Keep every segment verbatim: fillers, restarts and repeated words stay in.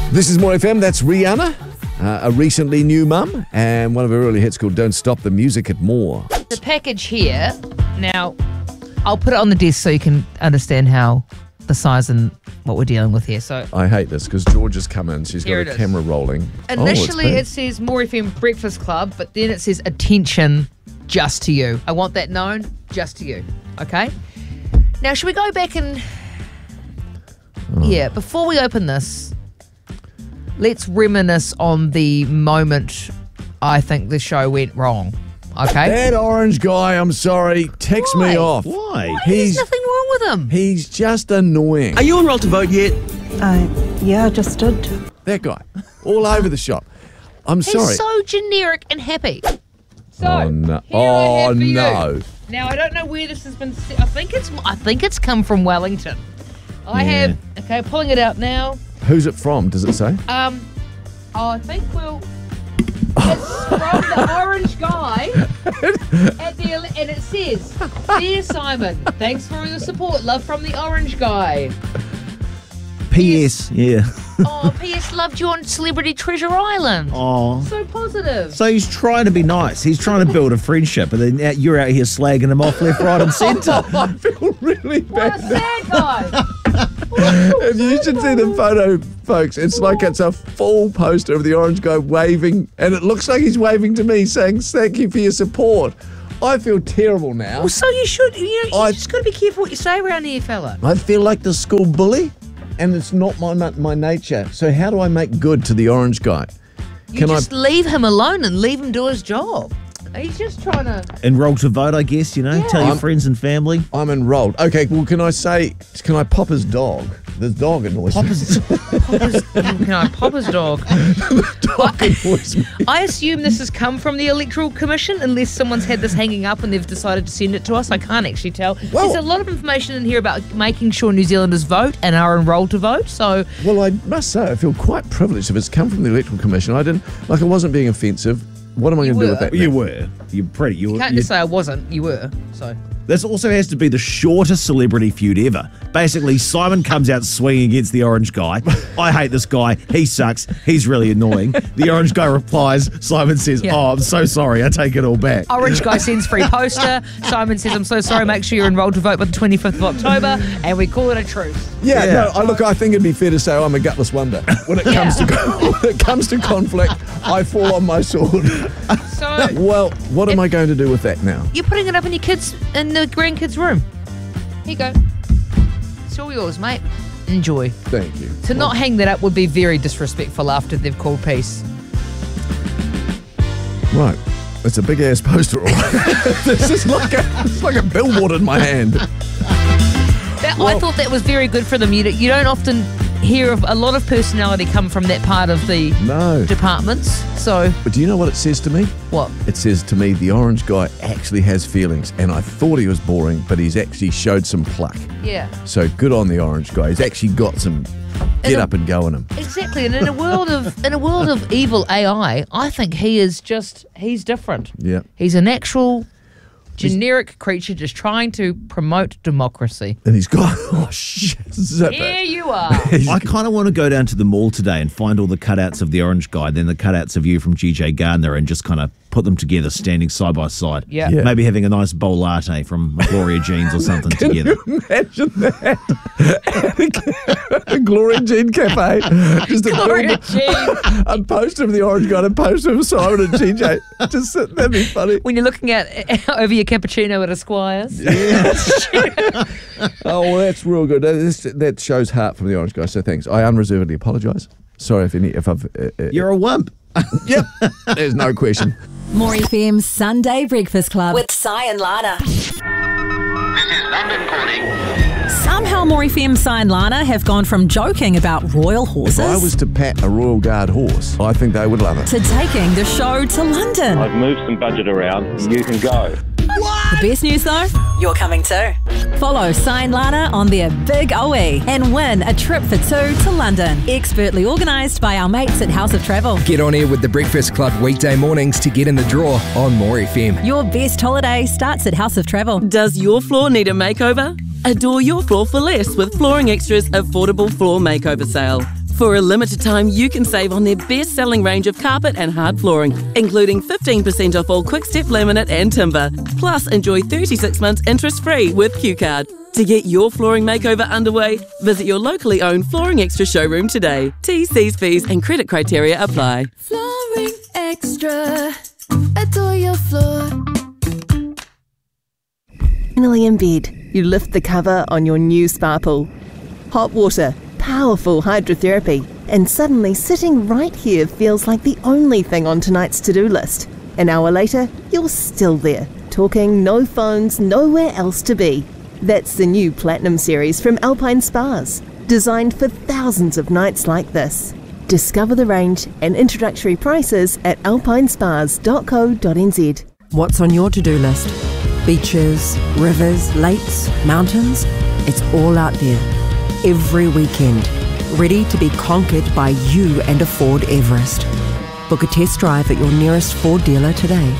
This is More F M. That's Rihanna, uh, a recently new mum, and one of her early hits called Don't Stop the Music at More. The package here, now, I'll put it on the desk so you can understand how the size and what we're dealing with here. So I hate this because George has come in. She's got Here a it is. camera rolling. Initially, oh, it says More F M Breakfast Club, but then it says attention just to you. I want that known, just to you. Okay? Now, should we go back and... Oh. Yeah, before we open this, let's reminisce on the moment I think the show went wrong. Okay? That orange guy, I'm sorry, text Why? me off. Why? There's He's nothing wrong with him. he's just annoying. Are you on roll to vote yet? Uh, yeah, I just did. That guy, all over the shop. I'm He's sorry. so generic and happy. So, oh no! here I Oh have for you. no! Now I don't know where this has been. Se- I think it's. I think it's come from Wellington. I Yeah. have. Okay, pulling it out now. Who's it from? Does it say? Um. Oh, I think we'll. It's from the orange guy at the ele- and it says, "Dear Simon, thanks for the support. Love from the orange guy." P S. Yeah. Oh, P S loved you on Celebrity Treasure Island. Oh. So positive. So he's trying to be nice. He's trying to build a friendship, and then now you're out here slagging him off left, right, and centre. I feel really What a bad. sad guy. If you should see the photo, folks, it's like it's a full poster of the orange guy waving, and it looks like he's waving to me saying, thank you for your support. I feel terrible now. Well, so you should. You know, you I- just got to be careful what you say around here, fella. I feel like the school bully, and it's not my my nature. So how do I make good to the orange guy? You Can just I? leave him alone and leave him do his job. He's just trying to. And roll to vote, I guess, you know. Yeah. Tell your I'm- friends and family. I'm enrolled. Okay, well, can I say? Can I pop his dog? The dog annoys me. Pop his, can I pop his dog? dog annoys me. I assume this has come from the Electoral Commission, unless someone's had this hanging up and they've decided to send it to us. I can't actually tell. Well- There's a lot of information in here about making sure New Zealanders vote and are enrolled to vote. So Well, I must say, I feel quite privileged if it's come from the Electoral Commission. I didn't like. I wasn't being offensive. What am I You going to do were. with that? You now? were. You're pretty. You you were. can't you- just say I wasn't. You were. So. This also has to be the shortest celebrity feud ever. Basically, Simon comes out swinging against the orange guy. I hate this guy. He sucks. He's really annoying. The orange guy replies. Simon says, Yeah. oh, I'm so sorry. I take it all back. Orange guy sends free poster. Simon says, I'm so sorry. Make sure you're enrolled to vote by the twenty-fifth of October. And we call it a truce. Yeah, Yeah. no. I, look, I think it'd be fair to say I'm a gutless wonder. When it comes to when it comes to conflict, I fall on my sword. So Well, what am I going to do with that now? you're putting it up in your kids, in the grandkids' room. Here you go. It's all yours, mate. Enjoy. Thank you. To not hang that up would be very disrespectful after they've called peace. Right. It's a big ass poster. All right. This is like a it's like a billboard in my hand. That, I Well- thought that was very good for them. You, you don't often hear of a lot of personality come from that part of the No. departments. So, But do you know what it says to me? what? It says to me the orange guy actually has feelings, and I thought he was boring, but he's actually showed some pluck. Yeah. So good on the orange guy. He's actually got some get a- up and go in him. Exactly, and in a world of in a world of evil A I, I think he is just he's different. Yeah. He's an actual generic creature just trying to promote democracy. And he's got oh shit. Zip Here it. you are. I kind of want to go down to the mall today and find all the cutouts of the orange guy, then the cutouts of you from G J Gardner, and just kind of put them together standing side by side. Yeah. Yeah. Maybe having a nice bowl latte from Gloria Jeans or something together. Imagine that. A Gloria Jean Cafe. Just a, Gloria billboard- Jean. a poster of the orange guy and a poster of Simon and G J. Just sit- that'd be funny. When you're looking at over your cappuccino at a Squires. Oh, well, that's real good. That, is- that shows heart from the orange guy. So thanks. I unreservedly apologise. Sorry if any if I've. Uh, uh, You're a wimp. Yep. There's no question. More F M's Sunday Breakfast Club with Si and Lana. This is London calling. Somehow More F M, Si and Lana have gone from joking about royal horses If I was to pat a Royal Guard horse, I think they would love it. to taking the show to London. I've moved some budget around. You can go. The best news though, you're coming too. Follow Si and Lana on their Big O E and win a trip for two to London. Expertly organised by our mates at House of Travel. Get on air with the Breakfast Club weekday mornings to get in the draw on More F M. Your best holiday starts at House of Travel. Does your floor need a makeover? Adore your floor for less with Flooring Extras Affordable Floor Makeover Sale. For a limited time, you can save on their best-selling range of carpet and hard flooring, including fifteen percent off all Quickstep laminate and timber. Plus, enjoy thirty-six months interest-free with Q Card. To get your flooring makeover underway, visit your locally owned Flooring Extra showroom today. T's, C's, P's and credit criteria apply. Flooring Extra. Adore your floor. Finally in bed, you lift the cover on your new spa pool. Hot water, powerful hydrotherapy, and suddenly sitting right here feels like the only thing on tonight's to-do list. An hour later, you're still there, talking, no phones, nowhere else to be. That's the new Platinum Series from Alpine Spas, designed for thousands of nights like this. Discover the range and introductory prices at alpine spas dot co dot n z. What's on your to-do list? Beaches, rivers, lakes, mountains? It's all out there. Every weekend, ready to be conquered by you and a Ford Everest. Book a test drive at your nearest Ford dealer today.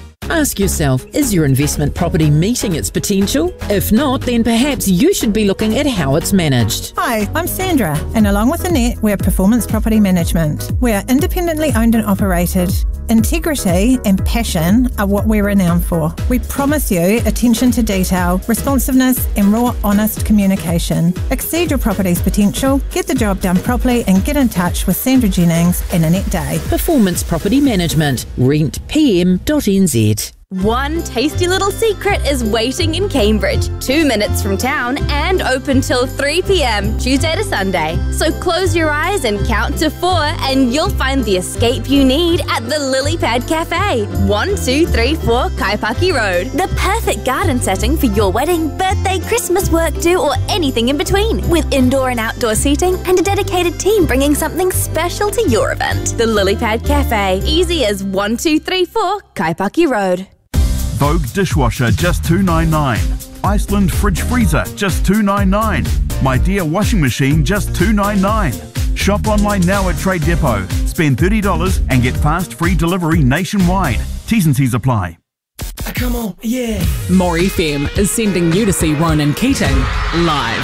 Ask yourself, is your investment property meeting its potential? If not, then perhaps you should be looking at how it's managed. Hi, I'm Sandra, and along with Annette, we're Performance Property Management. We're independently owned and operated. Integrity and passion are what we're renowned for. We promise you attention to detail, responsiveness and raw, honest communication. Exceed your property's potential, get the job done properly and get in touch with Sandra Jennings and Annette Day. Performance Property Management, rent p m dot n z. One tasty little secret is waiting in Cambridge, two minutes from town and open till three p m Tuesday to Sunday. So close your eyes and count to four and you'll find the escape you need at the Lily Pad Cafe, one two three four Kaipaki Road. The perfect garden setting for your wedding, birthday, Christmas work do or anything in between, with indoor and outdoor seating and a dedicated team bringing something special to your event. The Lily Pad Cafe, easy as one two three four Kaipaki Road. Vogue dishwasher just two ninety-nine. Iceland fridge freezer just two ninety-nine. My Dear washing machine just two ninety-nine. Shop online now at Trade Depot. Spend thirty dollars and get fast free delivery nationwide. T's and C's apply. Come on, yeah. More F M is sending you to see Ronan Keating live.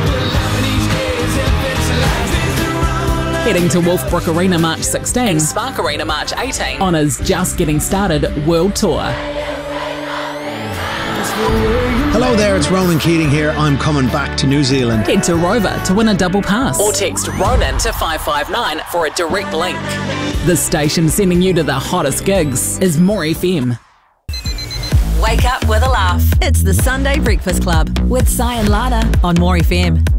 Heading to Wolfbrook Arena March sixteenth and Spark Arena March eighteenth on his Just Getting Started World Tour. Hello there, it's Ronan Keating here. I'm coming back to New Zealand. Head to Rover to win a double pass or text Ronan to five five nine for a direct link. The station sending you to the hottest gigs is More F M. Wake up with a laugh. It's the Sunday Breakfast Club with Si and Lana on More F M.